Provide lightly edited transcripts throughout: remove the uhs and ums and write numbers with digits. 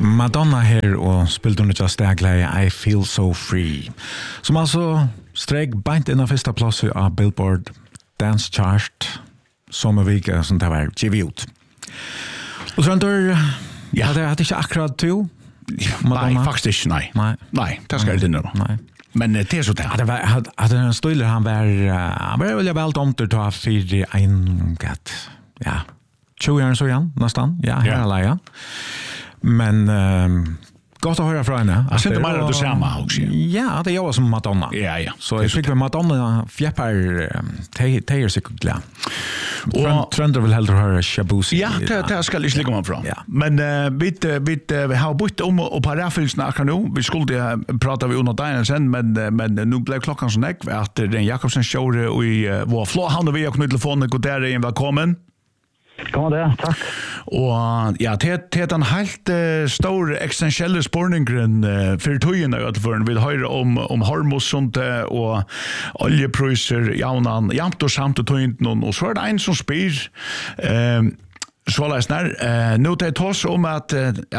Madonna her og spilte under just daglig I Feel So Free, som altså strek beint inn av første plass av Billboard Dance Chart sommervike som det var givet ut. Og så ja, det hadde ikke akkurat to Madonna. Nei, faktisk ikke, nei, det skal jeg ikke nå. Nei. Men det er så det. Hadde en støyler, han var veldig vel tomt til å ha 4-1 gatt. Ja, 20 år så igjen, nesten. Ja, her er leia. Men gott att höra från henne. Jag ser inte mer att du ser mig också. Ja, det är jag som Madonna. Ja. Så jag tycker Madonna fjäppar tejer sig glad. Och Trender vill hellre höra Shabuzi. Ja, det ska jag lägga mig från. Men vi har bytt om och parafylsna akkurat nu. Vi skulle prata vi under dagen sen, men nu blev klockan så näck att den Jakobsen show i vår flå han vi har knutit telefonen god där igen välkommen. Kom det, takk. Og ja, det er en helt stor existentielle spårningen for tøyene utenfor. Vi hører om hormossunte og oljepriser, jamt og samt og tøyene. Og så er det en som spyr, så løsner, nå det tås om at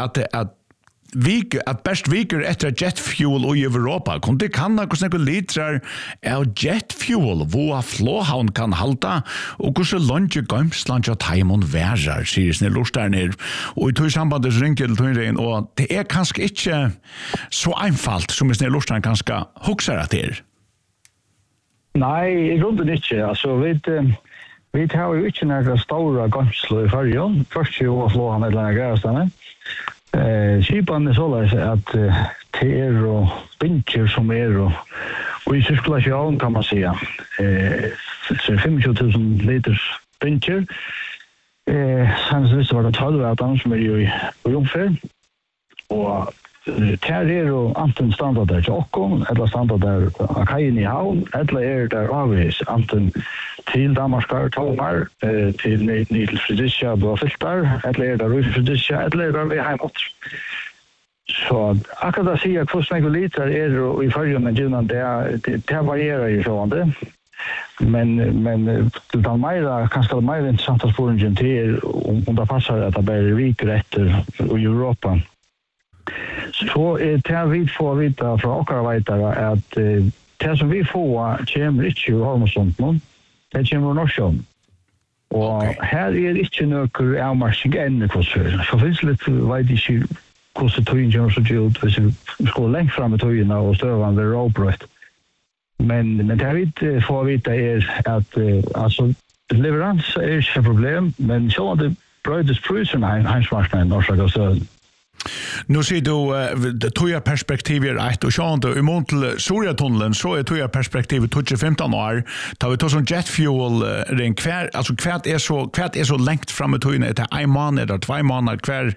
best viker etter jetfuel i Europa. Kunne det kan hvordan litrar av jetfuel hvor flåhavn kan halta og hvordan lunge gømsland av taimon værer, sier snill lortsterne. Og i tog sambandet ringer til tøyren, og det er kanskje ikke så einfalt som snill lortsterne kanskje hukser at det er. Nei, i grunden ikke. Altså, vi tar jo ikke noen store gømsler i fargen. Først jo flåhavn et eller annet gærestene. Skipan är så att det är och binker som är och i cirkulation kan man säga så 25,000 liter binker sen så var det 12 att som är ju ungefär och här är och anten standard där och eller standard där kajen i havn eller är där avvis anten till Danmarkar tomar till Nidel Fredricia då filtar eller är där Rus Fredricia eller är där vi hemåt. Så akkurat säga att för snägg liter är i förrjun med junan det varierar ju så det. Men utan mera kanske det mer intressanta spåringen till om det passar att det blir viker efter i Europa. Så det vi får vita från åkararbetare att det som vi får kommer inte ur Holmesund, det kommer ur Norsjön. Och här är inte någon avmarsning ännu kvar. Så finns det lite, vet inte hur tøyen kommer så ut hvis vi går längt fram i tøyene og støvene ved råbrøtt. Men det vi får vita är att alltså leverans är inte ett problem, men så att det brödes prisen hemsmarknaden Norsak och Söden. Nu ser du toja perspektivet ett och sjön då emot Soria-tunneln så är toja perspektivet 15 år. Tar vi som jet fuel ring kvar alltså kvärt är så längt fram i tojen till en månad eller 2 månader kvar.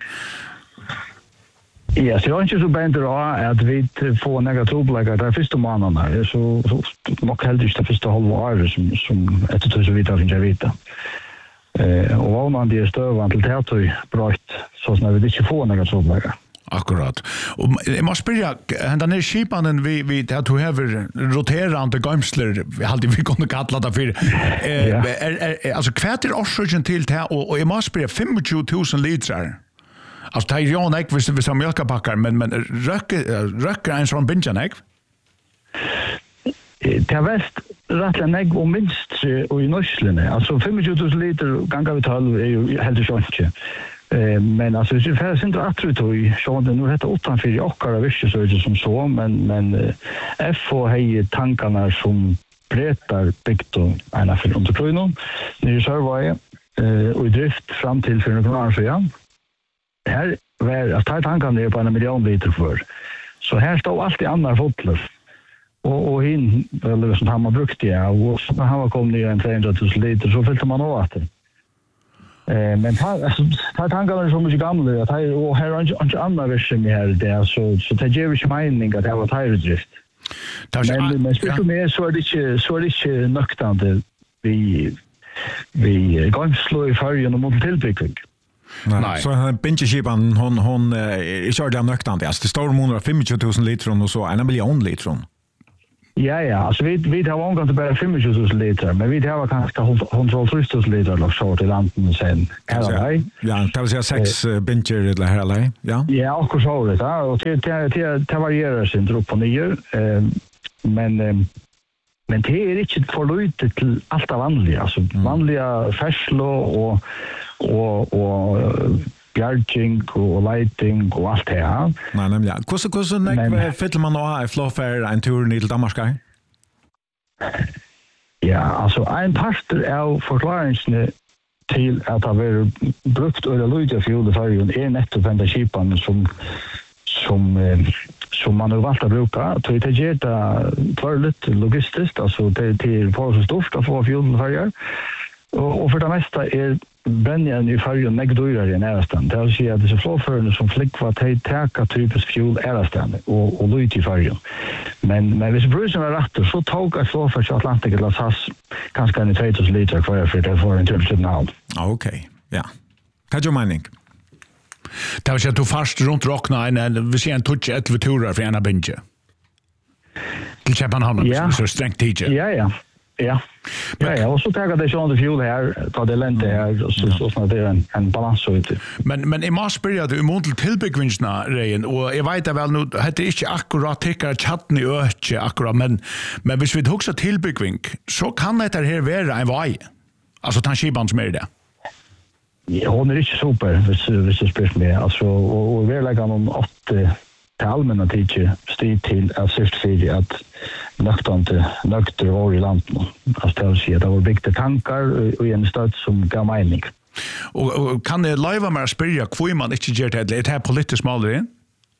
Ja, så jag är inte så bänt att vi får några trobläggar där första månaderna. Det är så nog heldigt det första halvåret som ett och så vidare finns jag vita. Och vad man det stövan till teater brott så när vi inte får några trobläggar. Akkurat. Och jag måste spyrja, den här skipanen vi att du har roterande gömsler, vi hade vi kunde kalla det för alltså kvärt är orsöken till det och jag måste spyrja 25,000 liter. Alltså det är ju inte hvis vi har mjölkapackar, men röker en sån binjan, ikke? Det har väst rättligen negg och minst och i Norslene. Alltså 25,000 liter gånger vi 12 är ju helt inte. Men alltså det är inte attrutoj så det nu heter 8-4 åkare visst så är det som så men FH har tankarna som bretar byggt och ena för under klönon. Nu servar och i drift fram till för några år sedan. Här var att ta tankarna ner på 1 miljon liter för. Så här står allt i andra fotler. Och in eller som han har brukt det och så han har kommit ner en 300,000 liter så fyllde man av det. Men ta tankarna som är gamla att och här är inte andra version här där så det ger ju mening att det var tydligt. Men speciellt med så är det inte nöktande vi gångslå i färgen och mot tillbyggning. Nej. Så han bingeskipan hon är körde nöktande. Det står månader 25,000 liter och så 1 miljon liter. Ja, alltså vi har omgått bara 25 liter, men vi har kanske 130 liter eller så till landen sen. Ja, det vill säga 6 bincher eller här eller ja. Ja, och så det där och det varierar sin drop på nya. Men det är inte för lite till allt vanliga, alltså vanliga färslo och bjärging och lighting och allt det här. Nej, nämligen. Hur fyller man då i flåfär en tur ner till Danmark? Ja, alltså en parter av förklaringen till att ha varit brukt eller lojda fuel för en nettopp enda kipan som man har valt att bruka. Så det ger det tvärligt logistiskt, alltså det är på så stort att få fuel för och för det mesta är brännjen i färgen dyrare än ärastan. Det vill säga att dessa flåförarna som flickvar täcka typisk fuel ärastan och lojt i färgen. Men hvis brusen var rätt så tog ett flåför till Atlantic eller SAS ganska en 2000 liter kvar för det får en tur till now. Okej, ja. Vad är mening? Det vill säga att du fast runt rockna vi ser en touch 11 turer för ena binge. Till Köpenhamn, så strängt tidigt. Ja, och så tar det sjön fuel här, tar det lente här så snart det är en balans så ute. Men i mars började montel tillbyggvingarna rein och jag vet väl nu det är inte akkurat täcka chatten i öke akkurat men hvis vi huxar tillbyggving så kan det här vara en väg. Alltså tanskiban som är det. Ja, hon är inte super hvis du spyrt mig. Alltså och vi lägger någon 8 till allmänna tider styr till att syfta för att nökter var i landet. Alltså det vill säga att det var viktiga tankar och en stöd som gav mening. Och kan det leva med att spyrja kvoi man inte gör det? Är det här politiskt målare in?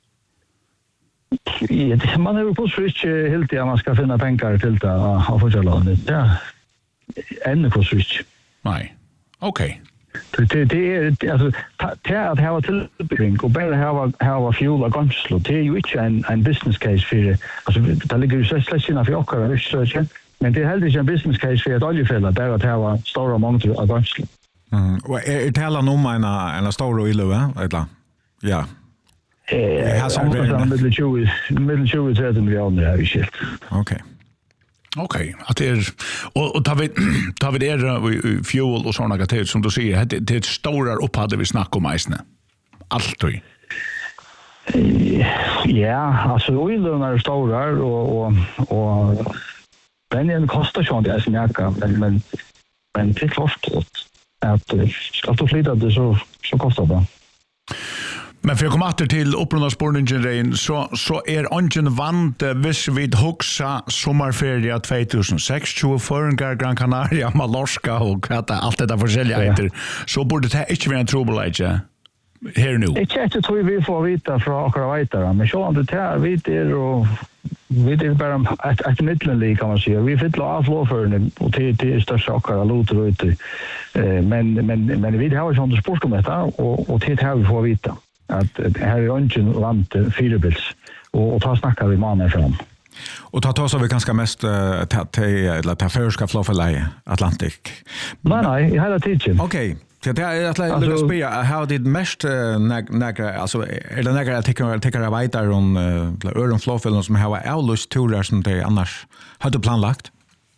Ja, man är ju på så inte helt att man ska finna pengar till det av fortsättlandet. Ja, ännu på så inte. Nej, okej. Det är alltså att ha tillbygging och bara ha fuel och ganslo. Det är ju inte en business case för alltså det ligger ju släsina för och research men det är helt inte en business case för att oljefälla där att ha stora mängder av ganslo. Och är det hela nog en stor oil eller? Ja. Har som middel 20 30 miljoner har vi skilt. Okej, att det är och tar vi det fuel och såna grejer som du säger det är stora upphade vi snackar om isne. Allt då. Ja, alltså oilorna är stora och brännjen kostar ju inte ens näka men det är klart att ska du flytta det så kostar det. Men för att komma till upprundarspårningen så är ungen vant hvis vi huxa sommarferie 2006 för Gran Canaria, Mallorca och allt det där försäljningar så borde det inte vara en trubbelage här nu. Jag tror vi får vita från akra vejtare, men så det här vi är bara ett mittenlig kan man säga. Vi fyller av flåförarna och till största akra loter ute. Men vi har ju sånt sport om detta och till här vi får vita. Att här är ungen vant fyrbils och ta snackar vi mannen fram. Och ta så vi ganska mest ta förska flåförläge Atlantic. Nej, hela tiden. Okej. Det är att lägga spela how did mest några alltså är det några tycker jag vet där om öron flåfällen som har allus turer som det annars hade planlagt.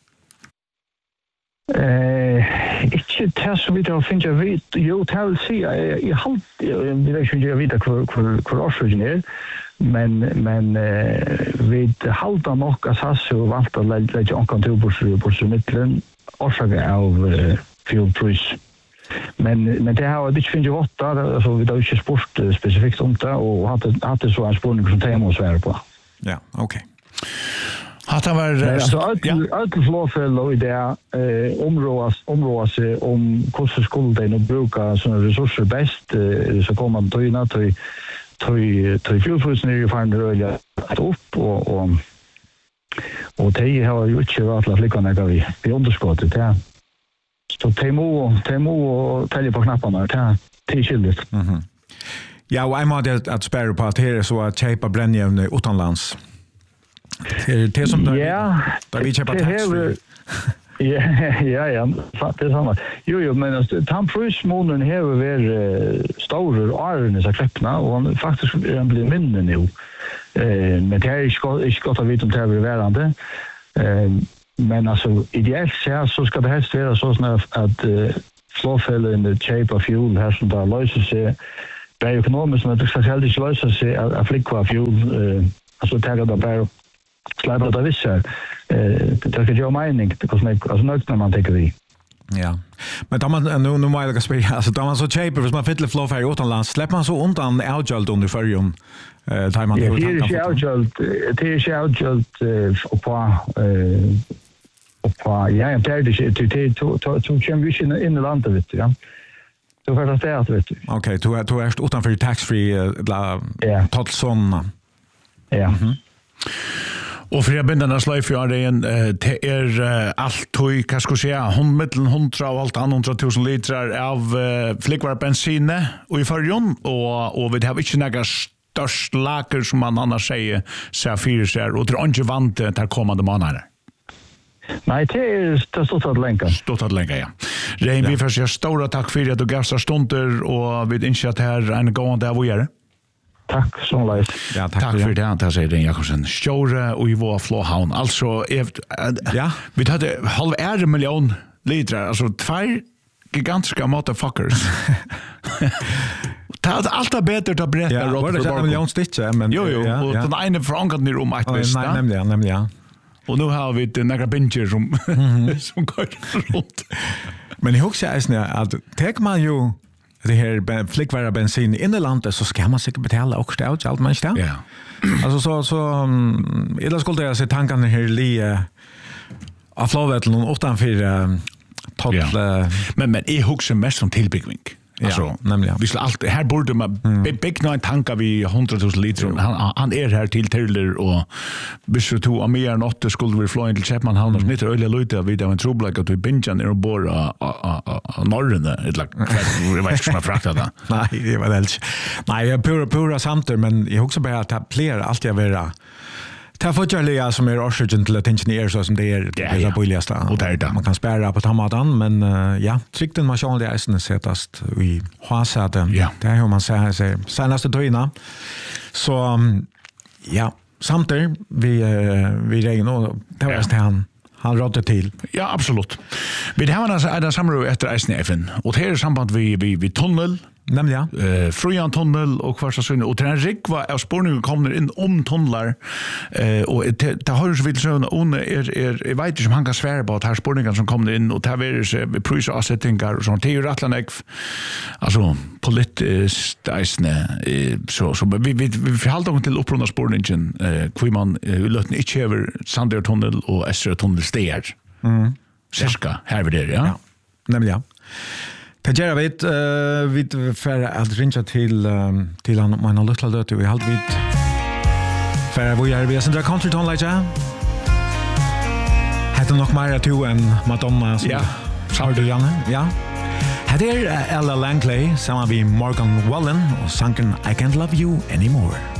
Inte det som vi då finner vi ju till se i halt vi vet ju vita hur orsaken är men vi halta nog att ha så valt att lägga en kontor på mitten orsaken av fuel price. Men det har det finns ju åtta alltså vi har ju sport specifikt om det och hade så en spårning som tema och svär på. Ja, okej. Att det var så allt flåfäll och det områdas om hur skulle det nu bruka såna resurser bäst så kommer man tyna till fuelfrusen i fan röja upp och det har ju inte varit att lycka när vi underskottet det. Så Temo och tälja på knapparna till skyldigt. Ja, och jag måste att spärra på att här så att köpa brännjävn utomlands. Det är som där vi köper taxfree. Ja, det är samma. Jo, men tampfrysmånen här är stora åren så kläppna och han faktiskt blir mindre nu. Men det är inte gott att veta om det är värande. Men alltså ideellt så ska det helst vara så snart att flowfäller in the shape of fuel här som där löser sig på ekonomiskt men det ska helt inte lösa sig att flicka fuel alltså ta det bara släppa det vissa det ska ju mening det kostar alltså något när man tänker det. Ja. Men då man nu måste jag spela alltså då man så shape hvis man fyller flowfäll utomlands släpper man så undan outgöld under förjon tar man det det är outgöld och ja, det är det to champion in the land vet du, ja. Så för att det vet du. Okej, du är utanför tax free total sån. Ja. Och för jag bindarna slöjf jag det är allt tog, vad ska jag säga, 100 och allt annat 100 000 liter av flickvara bensin och i förrjon och vi har inte några störst laker som man annars säger så fyra ser och det är inte vant till kommande månader. Nej, det är stort att länka. Stort att länka, ja. Rein, vi får säga stora tack för att du gav oss stunder och vi inser att här en gång där vi är. Tack så mycket. Ja, tack för det. Jag säger Rein Jakobsen. Stora och i vår flåhavn. Alltså, ja, vi hade 500 miljoner liter, alltså 2 gigantiska motherfuckers. Det är alltid bättre att berätta. Ja, var det 1 miljon stycken? Men jo, och den ena förankrat ner om ett visst. Nej, nämligen, ja. Och nu har vi några binger som går runt. Men jag också att tar man ju det här flickvara bensin in i landet så ska man säkert betala också det allt man ska. Ja. Alltså så eller skulle jag se tankarna här li av flowveteln utanför total men är huxar mest som tillbyggning. Alltså, nämligen. Vi skulle allt här borde man bygga en tankar vi 100 000 liter. Han är här till Terler och hvis vi tog mer än 8 skulle vi flyga till Chapman han och snitt öliga lite vid en trubbel att vi binjan är och bor norrön det var inte så frakta det. Nej, det var det. Nej, jag pura samter men jag också bara att det blir allt jag vill. Det får som är orsaken till att ingenjör så som det är det billigaste. Man kan spärra på tamatan men ja, trygten man själv det är sättast i hasaden. Det är hur man säger sig senaste dögna. Så ja, samtidigt vi regn och det var han rådde till. Ja, absolut. Vi har en samråd efter SNFN och det är samband vi tunnel nämligen Frujan tunnel och kvarsa sunne och den rik var av spårningen kommer in om tunnlar och det har ju så vitt såna är vet inte som han kan svära på att här spårningen som kommer in och det är vi pröjsa avsättningar och sånt det är ju rattlanäck alltså politiskt så vi håller oss till upprunda spårningen kvar man låter inte över Sandö tunnel och Östra tunnel stär cirka här vid det ja nämligen det gör vi för att ringa till han man har lustlat dött vi halt vid för vi är vi sen country tone like hade nog mer att ju en Madonna ja Sardo Janne ja hade Ella Langley samma vi Morgan Wallen och sanken I Can't Love You Anymore.